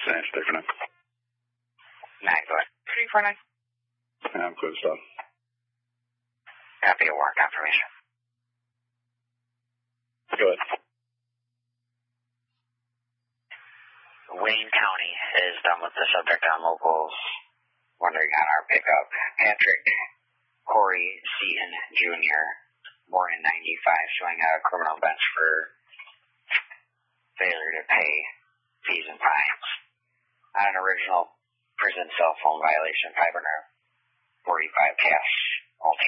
Same, stay for now. 9, go ahead. 349. Yeah, I'm clear to stop. Copy a warrant confirmation. Go ahead. Wayne County is done with the subject on locals wondering on our pickup. Patrick Corey Seaton Jr., born in 95, showing a criminal bench for failure to pay fees and fines. On an original prison cell phone violation, 545 cash.